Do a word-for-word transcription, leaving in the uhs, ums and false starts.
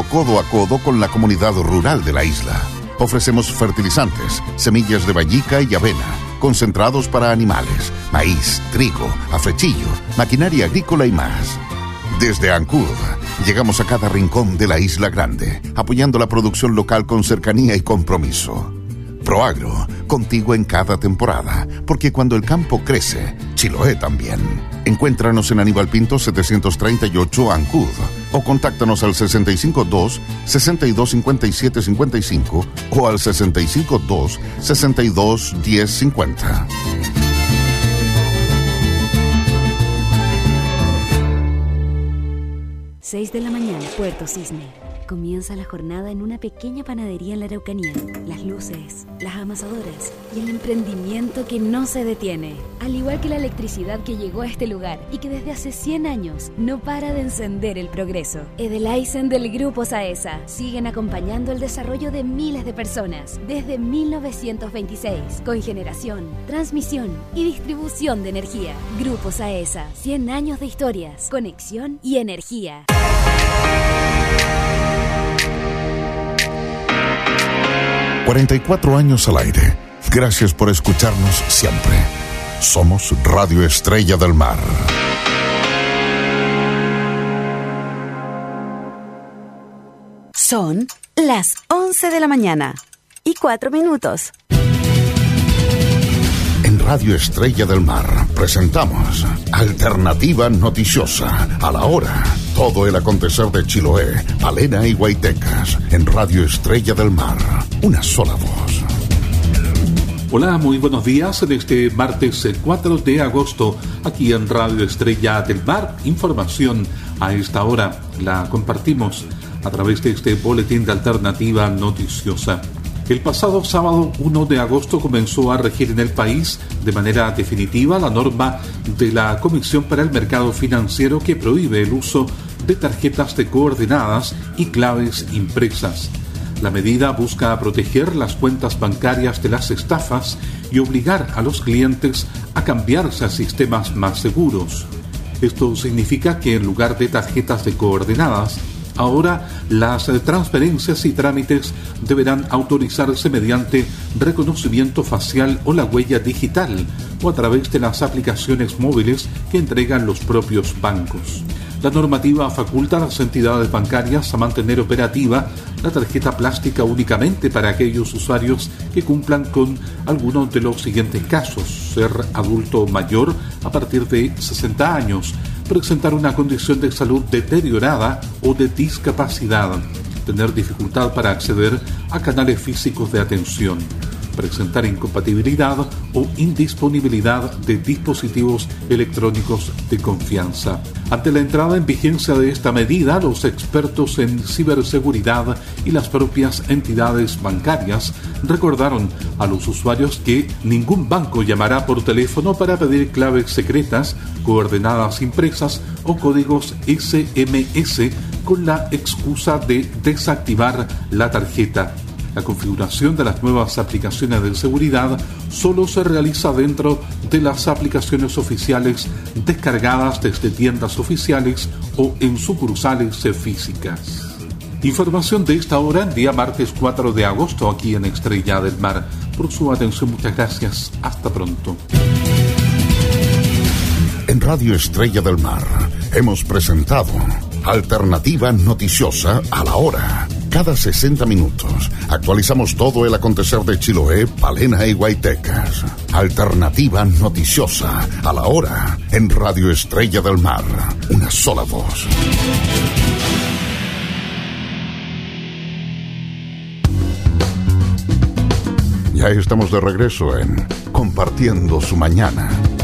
codo a codo con la comunidad rural de la isla. Ofrecemos fertilizantes, semillas de vallica y avena, concentrados para animales, maíz, trigo, afrechillo, maquinaria agrícola y más. Desde Ancud, llegamos a cada rincón de la Isla Grande, apoyando la producción local con cercanía y compromiso. Proagro, contigo en cada temporada, porque cuando el campo crece, Chiloé también. Encuéntranos en Aníbal Pinto setecientos treinta y ocho Ancud o contáctanos al sesenta y cinco dos, sesenta y dos cincuenta y siete cincuenta y cinco o al sesenta y cinco dos, sesenta y dos diez cincuenta. seis de la mañana, Puerto Cisne. Comienza la jornada en una pequeña panadería en la Araucanía. Las luces, las amasadoras y el emprendimiento que no se detiene. Al igual que la electricidad que llegó a este lugar y que desde hace cien años no para de encender el progreso. Edelaisen del Grupo Saesa siguen acompañando el desarrollo de miles de personas desde mil novecientos veintiséis con generación, transmisión y distribución de energía. Grupo Saesa, cien años de historias, conexión y energía. cuarenta y cuatro años al aire. Gracias por escucharnos siempre. Somos Radio Estrella del Mar. Son las once de la mañana y cuatro minutos. En Radio Estrella del Mar presentamos Alternativa Noticiosa a la hora. Todo el acontecer de Chiloé, Palena y Guaitecas en Radio Estrella del Mar. Una sola voz. Hola, muy buenos días en este martes cuatro de agosto, aquí en Radio Estrella del Mar. Información a esta hora la compartimos a través de este boletín de Alternativa Noticiosa. El pasado sábado uno de agosto comenzó a regir en el país de manera definitiva la norma de la Comisión para el Mercado Financiero que prohíbe el uso de tarjetas de coordenadas y claves impresas. La medida busca proteger las cuentas bancarias de las estafas y obligar a los clientes a cambiarse a sistemas más seguros. Esto significa que en lugar de tarjetas de coordenadas, ahora las transferencias y trámites deberán autorizarse mediante reconocimiento facial o la huella digital o a través de las aplicaciones móviles que entregan los propios bancos. La normativa faculta a las entidades bancarias a mantener operativa la tarjeta plástica únicamente para aquellos usuarios que cumplan con alguno de los siguientes casos: ser adulto mayor a partir de sesenta años, presentar una condición de salud deteriorada o de discapacidad, tener dificultad para acceder a canales físicos de atención, presentar incompatibilidad o indisponibilidad de dispositivos electrónicos de confianza. Ante la entrada en vigencia de esta medida, los expertos en ciberseguridad y las propias entidades bancarias recordaron a los usuarios que ningún banco llamará por teléfono para pedir claves secretas, coordenadas impresas o códigos ese eme ese con la excusa de desactivar la tarjeta. La configuración de las nuevas aplicaciones de seguridad solo se realiza dentro de las aplicaciones oficiales descargadas desde tiendas oficiales o en sucursales físicas. Información de esta hora en día martes cuatro de agosto aquí en Estrella del Mar. Por su atención, muchas gracias. Hasta pronto. En Radio Estrella del Mar hemos presentado Alternativa Noticiosa a la hora. Cada sesenta minutos actualizamos todo el acontecer de Chiloé, Palena y Guaitecas. Alternativa Noticiosa a la hora en Radio Estrella del Mar. Una sola voz. Ya estamos de regreso en Compartiendo su Mañana.